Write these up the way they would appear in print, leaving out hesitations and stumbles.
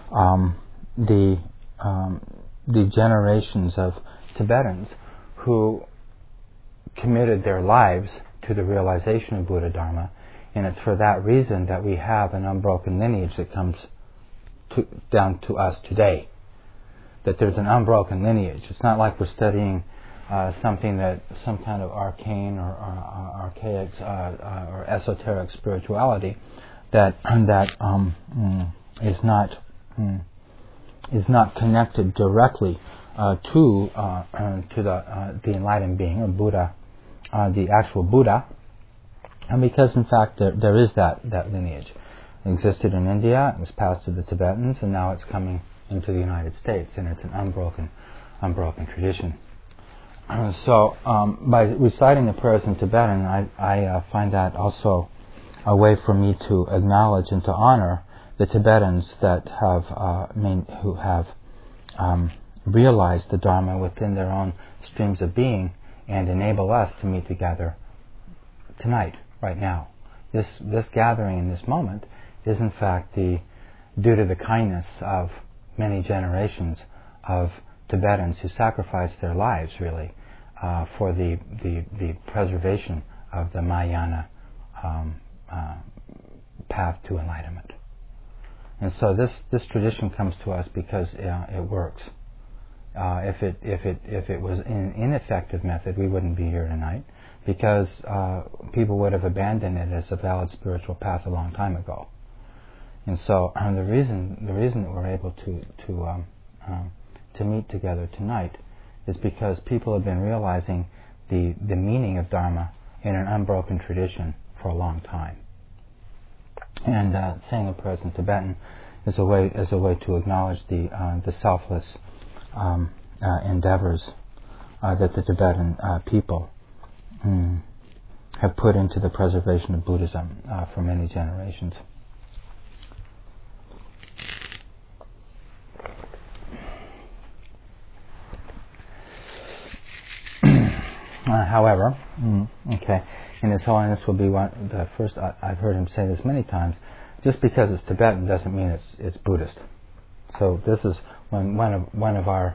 the generations of Tibetans who committed their lives to the realization of Buddha Dharma, and it's for that reason that we have an unbroken lineage that comes down to us today. That there's an unbroken lineage. It's not like we're studying something that some kind of arcane or archaic or esoteric spirituality that is not connected directly to the enlightened being or Buddha, the actual Buddha, and because in fact there is that lineage. It existed in India, it was passed to the Tibetans, and now it's coming into the United States, and it's an unbroken tradition. So by reciting the prayers in Tibetan, I find that also a way for me to acknowledge and to honor the Tibetans that who have realized the Dharma within their own streams of being and enable us to meet together tonight, right now. This gathering in this moment is in fact due to the kindness of many generations of Tibetans who sacrificed their lives really for the preservation of the Mahayana path to enlightenment. And so this tradition comes to us because it works. If it was an ineffective method, we wouldn't be here tonight, because people would have abandoned it as a valid spiritual path a long time ago. And so the reason that we're able to meet together tonight is because people have been realizing the meaning of Dharma in an unbroken tradition for a long time. And saying the prayers in Tibetan is a way to acknowledge the selfless endeavors that the Tibetan people have put into the preservation of Buddhism for many generations. However, and His Holiness will be the first. I've heard him say this many times. Just because it's Tibetan doesn't mean it's Buddhist. So this is one of our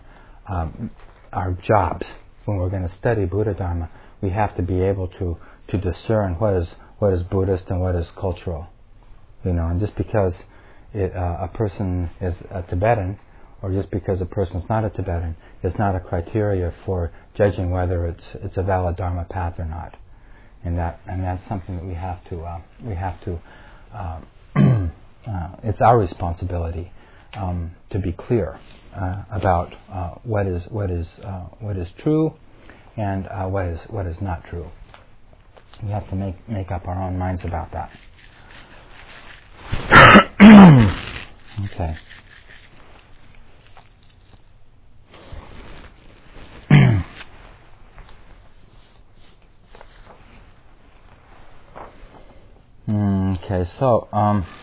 jobs when we're going to study Buddha Dharma. We have to be able to discern what is Buddhist and what is cultural. And just because a person is a Tibetan, or just because a person is not a Tibetan, is not a criteria for judging whether it's a valid Dharma path or not. And that's something that we have to it's our responsibility to be clear about what is true and what is not true. We have to make up our own minds about that. Okay. Okay, so